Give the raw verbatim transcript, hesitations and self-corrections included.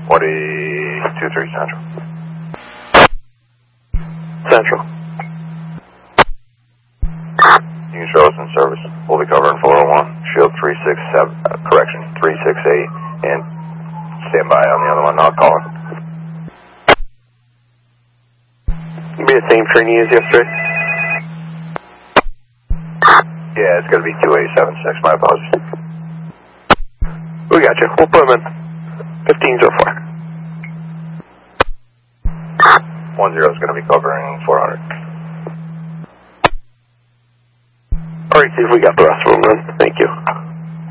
forty-two three Central. Central. Unit Charles in service. We'll be covering four oh one, shield three six seven, uh, correction, three six eight, and stand by on the other one, not calling. It'll be the same training as yesterday? Yeah, it's going to be two eight seven six, my apologies. We got you. We'll put them in. fifteen oh four. one zero is going to be covering four hundred. Alright, see if we got the rest of them then. Thank you.